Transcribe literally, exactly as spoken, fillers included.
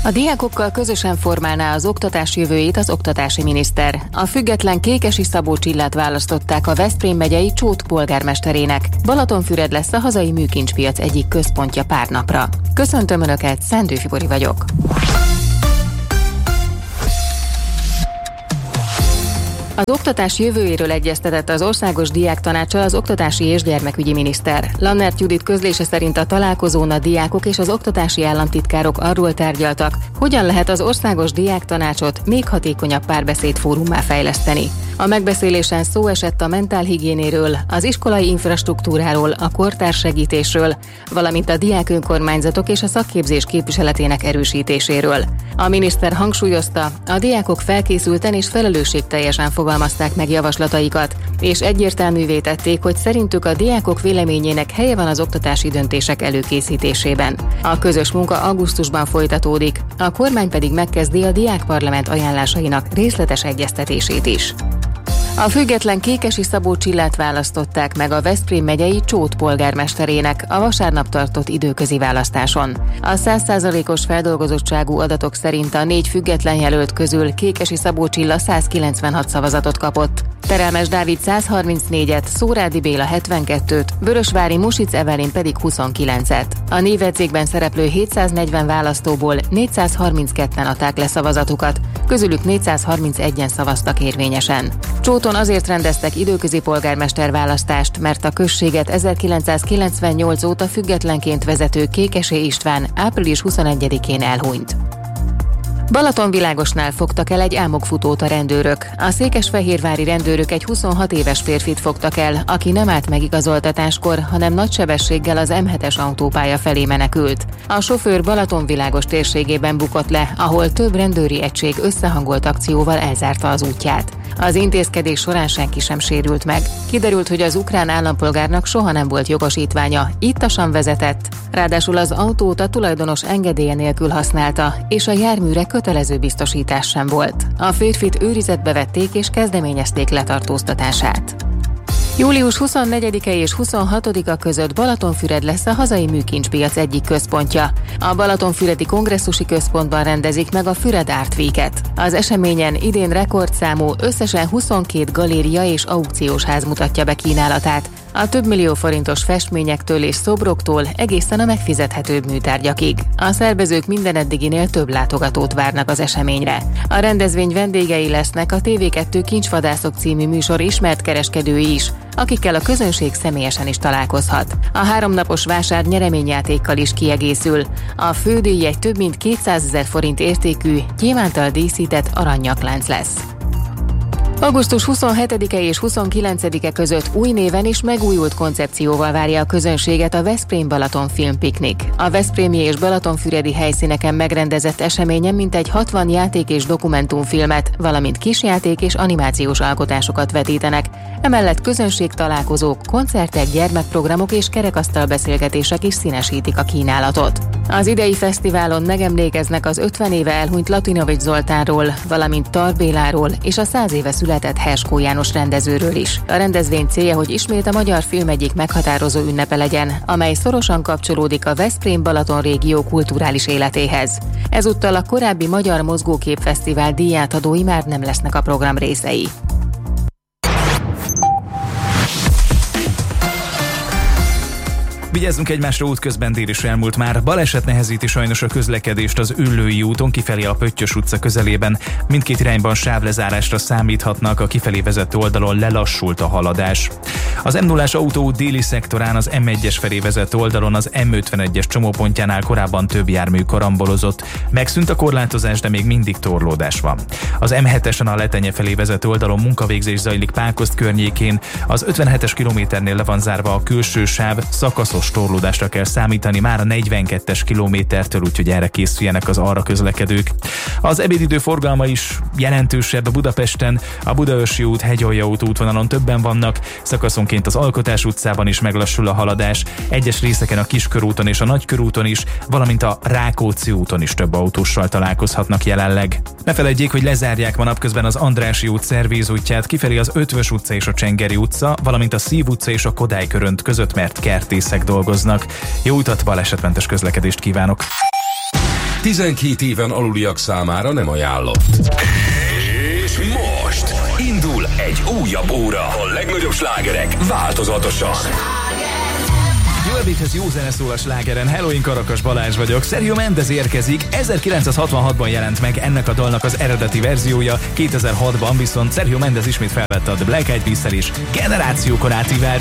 A diákokkal közösen formálná az oktatás jövőjét az oktatási miniszter. A független Kékesi Szabó Csillát választották a Veszprém megyei Csót polgármesterének. Balatonfüred lesz a hazai műkincspiac egyik központja pár napra. Köszöntöm Önöket, Szendő Fibori vagyok. Az oktatás jövőjéről egyeztetett az Országos Diáktanáccsal az oktatási és gyermekügyi miniszter. Lannert Judit közlése szerint a találkozón a diákok és az oktatási államtitkárok arról tárgyaltak, hogyan lehet az Országos Diáktanácsot még hatékonyabb párbeszédfórummá fejleszteni. A megbeszélésen szó esett a mentálhigiénéről, az iskolai infrastruktúráról, a kortárs segítésről, valamint a diák önkormányzatok és a szakképzés képviseletének erősítéséről. A miniszter hangsúlyozta, a diákok felkészülten és felelősségteljesen fogalmazták meg javaslataikat, és egyértelművé tették, hogy szerintük a diákok véleményének helye van az oktatási döntések előkészítésében. A közös munka augusztusban folytatódik, a kormány pedig megkezdi a diákparlament ajánlásainak részletes egyeztetését is. A független Kékesi Szabó Csillát választották meg a Veszprém megyei Csót polgármesterének a vasárnap tartott időközi választáson. A száz százalékos feldolgozottságú adatok szerint a négy független jelölt közül Kékesi Szabó Csilla száz kilencvenhat szavazatot kapott. Terelmes Dávid száz harmincnégyet, Szórádi Béla hetvenkettőt, Vörösvári Music Evelyn pedig huszonkilencet. A névjegyzékben szereplő hétszáznegyven választóból négyszázharmincketten adták le szavazatukat, közülük négyszázharmincegyen szavaztak érvényesen. Csóton azért rendeztek időközi polgármesterválasztást, mert a községet ezerkilencszázkilencvennyolc óta függetlenként vezető Kékesé István április huszonegyedikén elhunyt. Balatonvilágosnál fogtak el egy álmokfutót a rendőrök. A székesfehérvári rendőrök egy huszonhat éves férfit fogtak el, aki nem állt meg igazoltatáskor, hanem nagy sebességgel az em hetes autópálya felé menekült. A sofőr Balatonvilágos térségében bukott le, ahol több rendőri egység összehangolt akcióval elzárta az útját. Az intézkedés során senki sem sérült meg. Kiderült, hogy az ukrán állampolgárnak soha nem volt jogosítványa, ittasan vezetett, ráadásul az autót a tulajdonos engedélye nélkül használta, és a járműre kötelező biztosítás sem volt. A férfit őrizetbe vették és kezdeményezték letartóztatását. július huszonnegyedike és huszonhatodika között Balatonfüred lesz a hazai műkincspiac egyik központja. A Balatonfüredi Kongresszusi Központban rendezik meg a Füred Art Week-et. Az eseményen idén rekordszámú, összesen huszonkét galéria és aukciós ház mutatja be kínálatát. A több millió forintos festményektől és szobroktól egészen a megfizethetőbb műtárgyakig. A szervezők minden eddiginél több látogatót várnak az eseményre. A rendezvény vendégei lesznek a té vé kettő Kincsvadászok című műsor ismert kereskedői is, akikkel a közönség személyesen is találkozhat. A háromnapos vásár nyereményjátékkal is kiegészül. A fődíj egy több mint kétszázezer forint értékű, gyémánttal díszített aranynyaklánc lesz. augusztus huszonhetedike és huszonkilencedike között új néven és megújult koncepcióval várja a közönséget a Veszprém-Balaton Filmpiknik. A veszprémi és balatonfüredi helyszíneken megrendezett eseményen mintegy hatvan játék és dokumentumfilmet, valamint kisjáték és animációs alkotásokat vetítenek. Emellett közönségtalálkozók, koncertek, gyermekprogramok és kerekasztalbeszélgetések is színesítik a kínálatot. Az idei fesztiválon megemlékeznek az ötven éve elhunyt Latinovics Zoltánról, valamint Tar Béláról és a száz éve született Herskó János rendezőről is. A rendezvény célja, hogy ismét a magyar film egyik meghatározó ünnepe legyen, amely szorosan kapcsolódik a Veszprém-Balaton régió kulturális életéhez. Ezúttal a korábbi Magyar Mozgókép Fesztivál díjátadói már nem lesznek a program részei. Vigyázzunk egymásra, útközben dél is elmúlt már. Baleset nehezíti sajnos a közlekedést az Üllői úton kifelé a Pöttyös utca közelében. Mindkét irányban sávlezárásra számíthatnak, a kifelé vezető oldalon lelassult a haladás. Az em nullás autóút déli szektorán az em egyes felé vezető oldalon az em ötvenegyes csomópontjánál korábban több jármű karambolozott. Megszűnt a korlátozás, de még mindig torlódás van. Az em hetesen a Letenye felé vezető oldalon munkavégzés zajlik Pákozd környékén. Az ötvenhetes kilométernél le van zárva a külső sáv, szakaszos torlódásra kell számítani már a negyvenkettes kilométertől, úgyhogy erre készüljenek az arra közlekedők. Az ebédidő forgalma is jelentősebb Budapesten, a Budaörsi út, Hegyalja út útvonalon többen vannak, szakaszonként az Alkotás utcában is meglassul a haladás, egyes részeken a Kiskörúton és a Nagykörúton is, valamint a Rákóczi úton is több autóssal találkozhatnak jelenleg. Ne feledjék, hogy lezárják ma napközben az Andrássy út Szervéz útját kifelé az Ötvös utca és a Csengeri utca, valamint a Szív utca és a Kodály körönt között, mert kertészek dolgoznak. Jó utat, balesetmentes közlekedést kívánok! tizenkét éven aluliak számára nem ajánlott. És most indul egy újabb óra. A legnagyobb slágerek változatosan. Jó ebédhez jó zene szól a slágeren. Hello, én Karakas Balázs vagyok. Sergio Mendes érkezik. ezerkilencszázhatvanhatban jelent meg ennek a dalnak az eredeti verziója, kétezer-hatban viszont Sergio Mendes ismét felvette a The Black Eyed Peas-szel is generációkon átívált